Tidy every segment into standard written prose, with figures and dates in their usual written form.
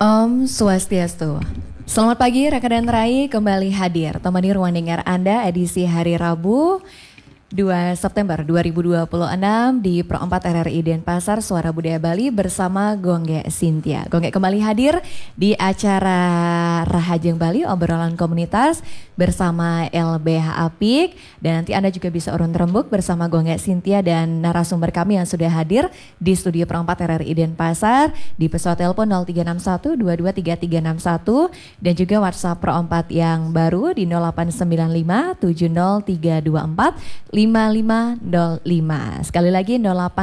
Om Swastiastu. Selamat pagi rekan dan rai, kembali hadir temani ruang dengar Anda edisi hari Rabu 2 September 2026 di Pro 4 RRI Denpasar Suara Budaya Bali bersama Gongge Cynthia. Gongge kembali hadir di acara Rahajeng Bali obrolan komunitas bersama LBH Apik, dan nanti Anda juga bisa urun rembuk bersama Gongge Cynthia dan narasumber kami yang sudah hadir di studio Pro 4 RRI Denpasar di pesawat telepon 0361 223361 dan juga WhatsApp Pro 4 yang baru di 0895 70324 5505. Sekali lagi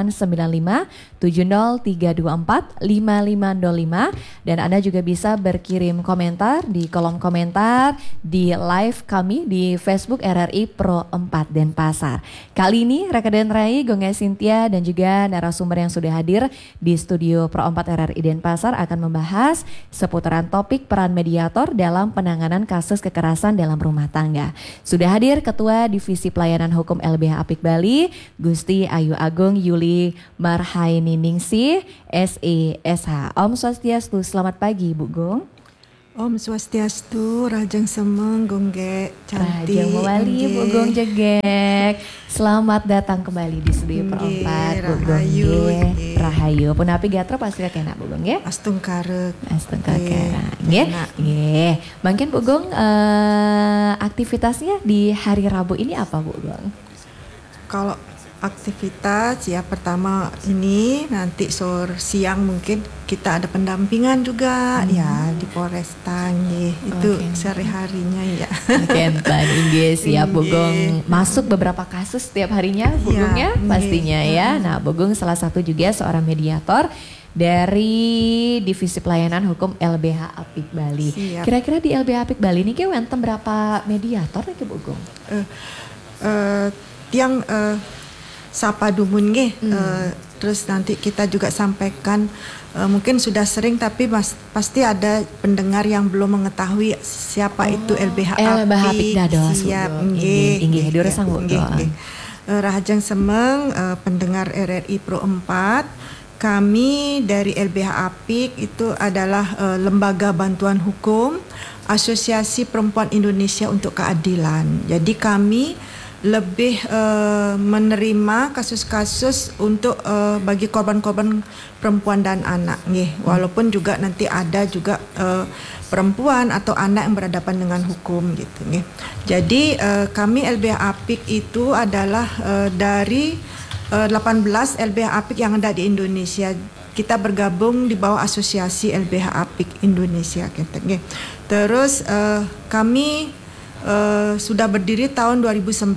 0895 70324 5505, dan Anda juga bisa berkirim komentar di kolom komentar di live kami di Facebook RRI Pro 4 Denpasar. Kali ini rekan dan rai Gongge Cynthia dan juga narasumber yang sudah hadir di studio Pro 4 RRI Denpasar akan membahas seputaran topik peran mediator dalam penanganan kasus kekerasan dalam rumah tangga. Sudah hadir Ketua Divisi Pelayanan Hukum LBH Apik Bali, Gusti Ayu Agung Yuli Marhaini Ningsih, SESH. Om Swastiastu, selamat pagi Bu Gong. Om Swastiastu, Rajang Semeng, Gongge Cantik. Rajang Mawali, Bu Gong Jegek. Selamat datang kembali di studio Pro 4, Bu Gong. Rahayu. Punapi gatra pasti kena Bu Gong ya. Astung karek. Astung kakera. Nggih. Mungkin Bu Gong aktivitasnya di hari Rabu ini apa Bu Gong? Kalau aktivitas ya pertama ini nanti sore siang mungkin kita ada pendampingan juga ya di Polresta itu sehari-harinya ya. Kentan inggih siap Bu Gong masuk beberapa kasus setiap harinya Bu Gong ya pastinya ya. Nah Bu Gong salah satu juga seorang mediator dari Divisi Pelayanan Hukum LBH Apik Bali. Siap. Kira-kira di LBH Apik Bali ini wenten berapa mediator nih Bu Gong? Yang Sapa Dumun terus nanti kita juga sampaikan mungkin sudah sering tapi pasti ada pendengar yang belum mengetahui siapa itu LBH Apik. Siap inggih durasang Bu. Rahajang Semeng, pendengar RRI Pro 4. Kami dari LBH Apik itu adalah lembaga bantuan hukum Asosiasi Perempuan Indonesia untuk Keadilan. Jadi kami lebih menerima kasus-kasus untuk bagi korban-korban perempuan dan anak walaupun juga nanti ada juga perempuan atau anak yang berhadapan dengan hukum gitu Jadi kami LBH Apik itu adalah dari 18 LBH Apik yang ada di Indonesia. Kita bergabung di bawah Asosiasi LBH Apik Indonesia Terus kami sudah berdiri tahun 2009.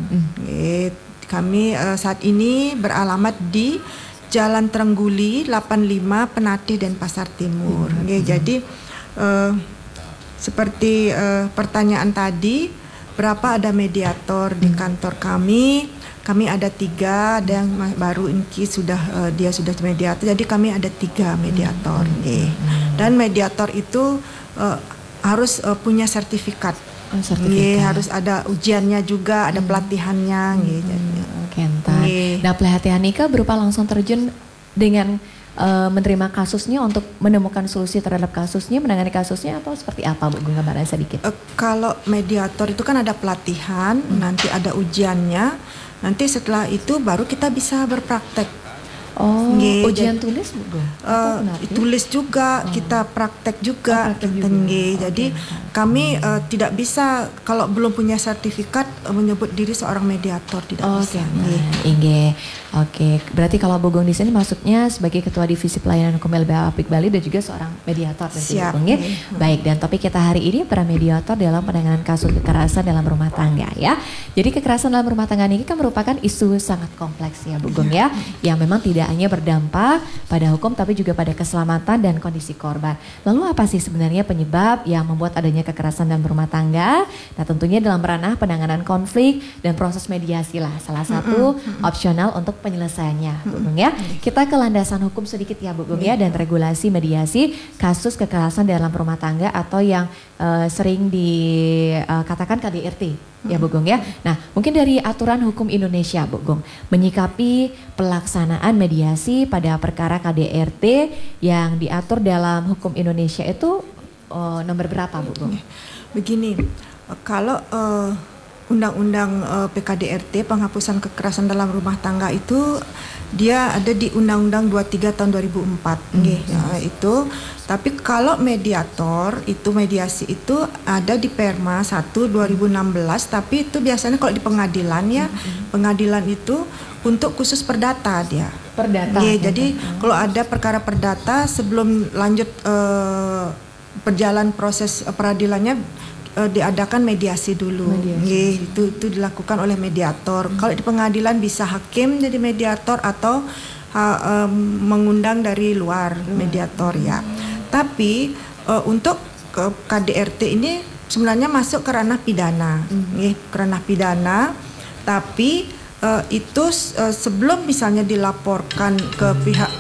Kami saat ini beralamat di Jalan Trengguli 85 Penatih Denpasar Timur. Jadi seperti pertanyaan tadi, berapa ada mediator di kantor kami? Kami ada 3, ada yang baru Inki sudah dia sudah mediator. Jadi kami ada 3 mediator. Dan mediator itu harus punya sertifikat. Harus ada ujiannya juga, ada pelatihannya Nah pelatihan Ika berupa langsung terjun dengan menerima kasusnya untuk menemukan solusi terhadap kasusnya, menangani kasusnya, atau seperti apa Bu? Gambaran sedikit. Kalau mediator itu kan ada pelatihan, nanti ada ujiannya, nanti setelah itu baru kita bisa berpraktek. Ujian tulis Bu? Tulis juga, kita praktek juga. Jadi kami tidak bisa kalau belum punya sertifikat menyebut diri seorang mediator, tidak bisa. Berarti kalau Bu Gong di sini masuknya sebagai Ketua Divisi Pelayanan Hukum LBH Apik Bali dan juga seorang mediator. Siap. Baik, dan topik kita hari ini para mediator dalam penanganan kasus kekerasan dalam rumah tangga ya. Jadi kekerasan dalam rumah tangga ini kan merupakan isu sangat kompleks ya Bu Gong ya, yang memang tidak hanya berdampak pada hukum tapi juga pada keselamatan dan kondisi korban. Lalu apa sih sebenarnya penyebab yang membuat adanya namanya kekerasan dalam rumah tangga. Nah tentunya dalam ranah penanganan konflik dan proses mediasi lah salah satu opsional untuk penyelesaiannya Bu Gung ya. Kita ke landasan hukum sedikit ya Bu Gung ya, dan regulasi mediasi kasus kekerasan dalam rumah tangga atau yang sering dikatakan KDRT. Ya Bu Gung ya. Nah mungkin dari aturan hukum Indonesia Bu Gung menyikapi pelaksanaan mediasi pada perkara KDRT yang diatur dalam hukum Indonesia itu nomor berapa Bu Gung? Begini, kalau Undang-Undang PKDRT penghapusan kekerasan dalam rumah tangga itu dia ada di Undang-Undang 23 tahun 2004 itu. Tapi kalau mediator itu mediasi itu ada di Perma 1 2016, tapi itu biasanya kalau di pengadilan ya, pengadilan itu untuk khusus perdata dia. Perdata. Jadi kalau ada perkara perdata sebelum lanjut berjalan proses peradilannya diadakan mediasi dulu. Itu dilakukan oleh mediator. Kalau di pengadilan bisa hakim jadi mediator atau mengundang dari luar mediator ya. Tapi untuk KDRT ini sebenarnya masuk ke ranah pidana, ke ranah pidana. Tapi itu sebelum misalnya dilaporkan ke pihak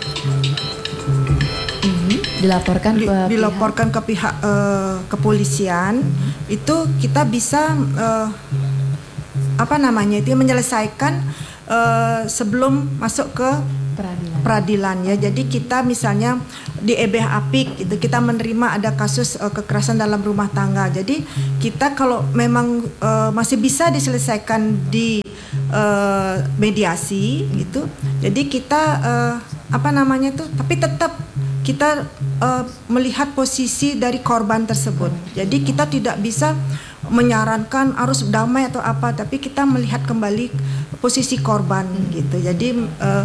dilaporkan ke pihak kepolisian, itu kita bisa menyelesaikan sebelum masuk ke peradilan ya. Jadi kita misalnya di LBH Apik itu kita menerima ada kasus kekerasan dalam rumah tangga. Jadi kita kalau memang masih bisa diselesaikan di mediasi gitu. Jadi kita tapi tetap kita melihat posisi dari korban tersebut. Jadi kita tidak bisa menyarankan harus damai atau apa, tapi kita melihat kembali posisi korban gitu. Jadi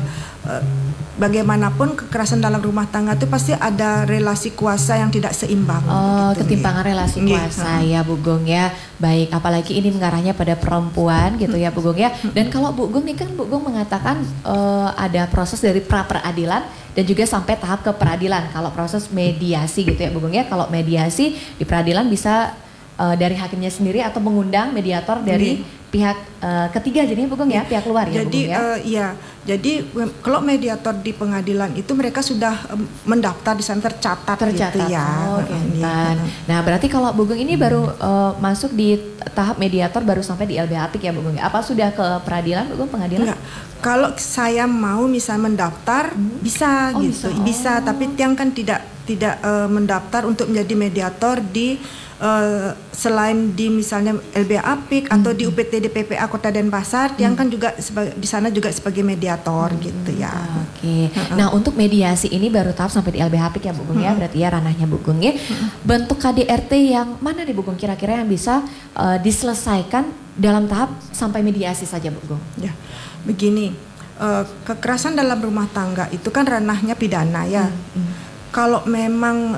bagaimanapun kekerasan dalam rumah tangga itu pasti ada relasi kuasa yang tidak seimbang. Gitu, ketimpangan relasi kuasa ya Bu Gung ya. Baik, apalagi ini mengarahnya pada perempuan gitu ya Bu Gung ya. Dan kalau Bu Gung ini kan Bu Gung mengatakan ada proses dari pra peradilan dan juga sampai tahap ke peradilan. Kalau proses mediasi gitu ya Bu Gung ya. Kalau mediasi di peradilan bisa dari hakimnya sendiri atau mengundang mediator dari pihak ketiga jadinya Bu Gung ya, pihak luar ya jadi, Bu Gung ya. Jadi kalau mediator di pengadilan itu mereka sudah mendaftar di sana tercatat gitu ya. Nah berarti kalau Bu Gung ini baru masuk di tahap mediator baru sampai di LBH Apik ya Bu Gung. Apa sudah ke peradilan Bu Gung, pengadilan? Enggak. Kalau saya mau misalnya mendaftar bisa gitu. Bisa, tapi Tiang kan tidak mendaftar untuk menjadi mediator di selain di misalnya LBH Apik atau di UPTD PPA Kota Denpasar, Tiang kan juga di sana juga sebagai mediator gitu ya. Oke. Nah untuk mediasi ini baru tahap sampai di LBH Apik ya Bu Gung ya, berarti ya ranahnya Bu Gung ya. Bentuk KDRT yang mana nih Bu Gung kira-kira yang bisa diselesaikan dalam tahap sampai mediasi saja Bu Gung? Ya, begini, kekerasan dalam rumah tangga itu kan ranahnya pidana ya. Kalau memang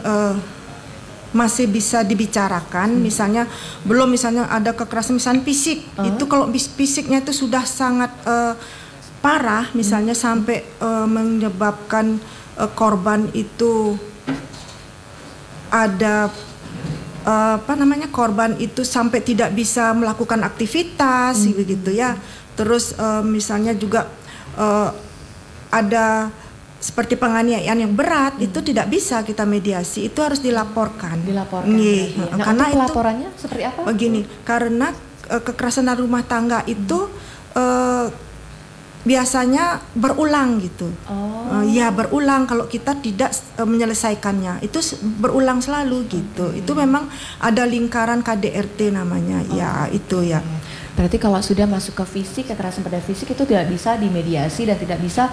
masih bisa dibicarakan, misalnya belum misalnya ada kekerasan misalnya fisik, itu kalau fisiknya itu sudah sangat parah, misalnya sampai menyebabkan korban itu ada korban itu sampai tidak bisa melakukan aktivitas begitu ya. Terus misalnya juga ada seperti penganiayaan yang berat, itu tidak bisa kita mediasi, itu harus dilaporkan. Nah, karena itu laporannya seperti apa? Begini, karena kekerasan dalam rumah tangga itu biasanya berulang gitu. Ya berulang kalau kita tidak menyelesaikannya, itu berulang selalu gitu. Itu memang ada lingkaran KDRT namanya. Ya itu ya. Berarti kalau sudah masuk ke fisik, kekerasan pada fisik itu tidak bisa dimediasi dan tidak bisa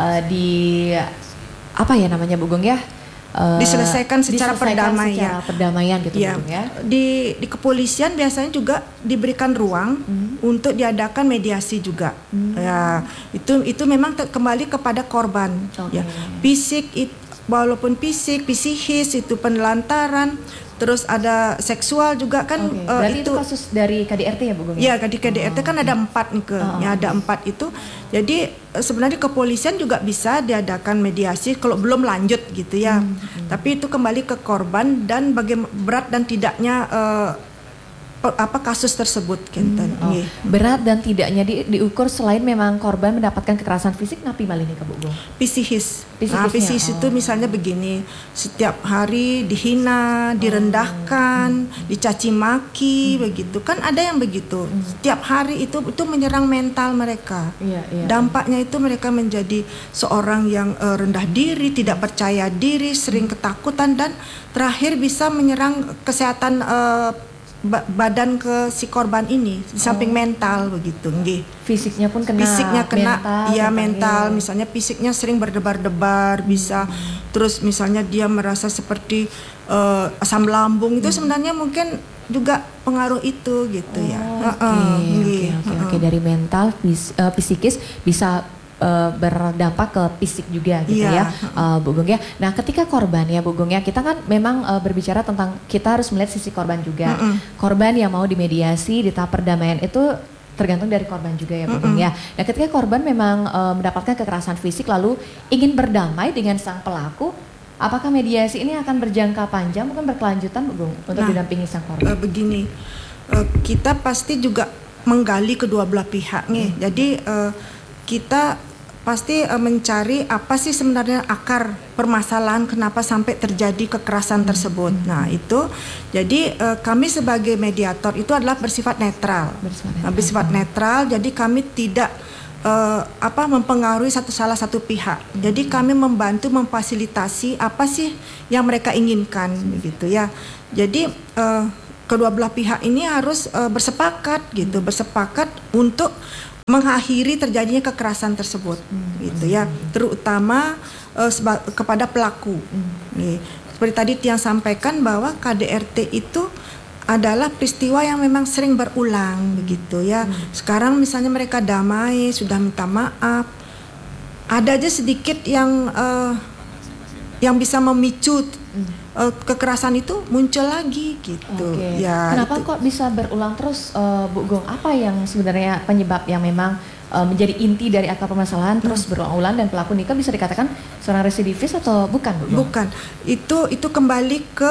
Bu Gung ya? Diselesaikan secara perdamaian gitu ya. Bu Gung ya. Di kepolisian biasanya juga diberikan ruang untuk diadakan mediasi juga. Ya, itu memang kembali kepada korban. Ya. Fisik walaupun fisik, psikis itu penelantaran, terus ada seksual juga kan. Berarti itu kasus dari KDRT ya Bu Gung? Ya, di KDRT kan ada 4 nih ada 4 itu. Jadi sebenarnya kepolisian juga bisa diadakan mediasi kalau belum lanjut gitu ya. Tapi itu kembali ke korban dan bagaimana berat dan tidaknya kasus tersebut kinten. Berat dan tidaknya diukur selain memang korban mendapatkan kekerasan fisik, napi balik nih ke Bu Gung? Psikis. Psikis itu misalnya begini, setiap hari dihina, direndahkan, dicaci maki, begitu kan ada yang begitu. Setiap hari itu menyerang mental mereka. Dampaknya itu mereka menjadi seorang yang rendah diri, tidak percaya diri, sering ketakutan dan terakhir bisa menyerang kesehatan badan ke si korban ini di samping mental begitu nggih. Fisiknya pun kena. Fisiknya kena, mental. Misalnya fisiknya sering berdebar-debar bisa. Terus misalnya dia merasa seperti asam lambung itu sebenarnya mungkin juga pengaruh itu gitu ya. Oke. Dari mental, psikis bisa berdampak ke fisik juga gitu ya Bu Gung ya. Nah ketika korban ya Bu Gung ya, kita kan memang berbicara tentang kita harus melihat sisi korban juga. Korban yang mau dimediasi di tahap perdamaian itu tergantung dari korban juga ya Bu Gung ya. Nah ketika korban memang mendapatkan kekerasan fisik lalu ingin berdamai dengan sang pelaku, apakah mediasi ini akan berjangka panjang, mungkin berkelanjutan Bu Gung untuk didampingi sang korban? Begini, kita pasti juga menggali kedua belah pihak nih. Jadi kita pasti mencari apa sih sebenarnya akar permasalahan kenapa sampai terjadi kekerasan tersebut. Nah itu jadi kami sebagai mediator itu adalah bersifat netral. Bersifat netral, jadi kami tidak mempengaruhi salah satu pihak. Jadi kami membantu memfasilitasi apa sih yang mereka inginkan begitu ya. Jadi kedua belah pihak ini harus bersepakat untuk mengakhiri terjadinya kekerasan tersebut gitu ya, terutama kepada pelaku. Seperti tadi Tiang sampaikan bahwa KDRT itu adalah peristiwa yang memang sering berulang begitu ya. Sekarang misalnya mereka damai, sudah minta maaf, ada aja sedikit yang bisa memicu kekerasan itu muncul lagi gitu. Ya. Kenapa kok bisa berulang terus Bu Gung? Apa yang sebenarnya penyebab yang memang menjadi inti dari akar permasalahan terus berulang-ulang dan pelaku nikah bisa dikatakan seorang residivis atau bukan Bu Gung? Bukan. Itu kembali ke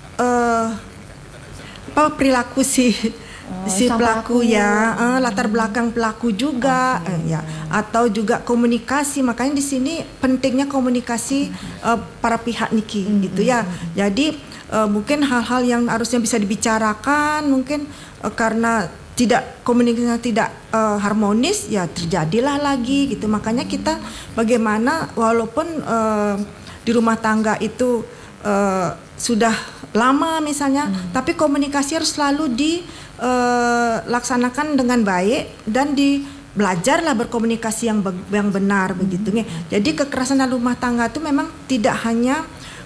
perilaku si pelaku ya, latar belakang pelaku juga ya, atau juga komunikasi. Makanya di sini pentingnya komunikasi para pihak niki gitu ya. Jadi mungkin hal-hal yang harusnya bisa dibicarakan mungkin karena komunikasinya tidak harmonis ya terjadilah lagi gitu. Makanya kita bagaimana walaupun di rumah tangga itu sudah lama misalnya, tapi komunikasi harus selalu dilaksanakan dengan baik dan belajarlah berkomunikasi yang benar begitu. Jadi kekerasan dalam rumah tangga itu memang tidak hanya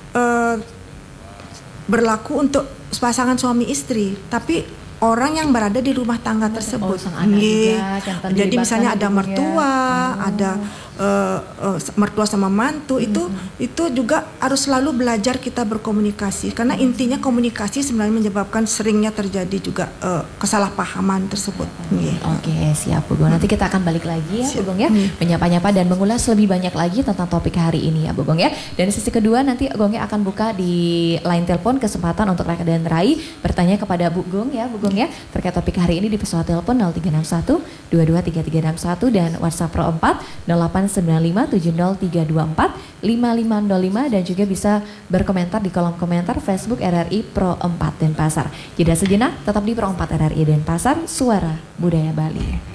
berlaku untuk pasangan suami istri, tapi orang yang berada di rumah tangga tersebut. Jadi misalnya ada mertua, ada mertua sama mantu, itu juga harus selalu belajar kita berkomunikasi karena intinya komunikasi sebenarnya menyebabkan seringnya terjadi juga kesalahpahaman tersebut. Oke, siap Bu Gung. Nanti kita akan balik lagi ya Bu Gung ya, menyapa-nyapa dan mengulas lebih banyak lagi tentang topik hari ini ya Bu Gung ya. Dan sesi kedua nanti Bu Gung akan buka di line telepon kesempatan untuk Raka dan Rai bertanya kepada Bu Gung ya Bu Gung ya terkait topik hari ini di pesawat telepon 0361 223361 dan WhatsApp Pro 4 08957032455505 dan juga bisa berkomentar di kolom komentar Facebook RRI Pro 4 Denpasar. Jeda sejenak tetap di Pro 4 RRI Denpasar, Suara Budaya Bali.